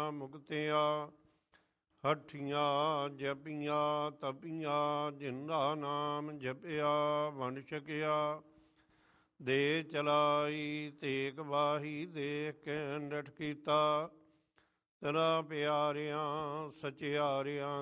ਮੁਕਤਿਆ। ਹੱਠੀਆਂ ਜਪੀਆਂ ਤਪੀਆਂ ਜਿੰਦਾ ਨਾਮ ਜਪਿਆ ਵੰਡ ਛਕਿਆ। ਦੇ ਚਲਾਈ ਤੇਗ ਵਾਹੀ ਦੇਖ ਕੇ ਡਟ ਕੀਤਾ। ਤੇਰਾ ਪਿਆਰਿਆਂ ਸਚਿਆਰਿਆਂ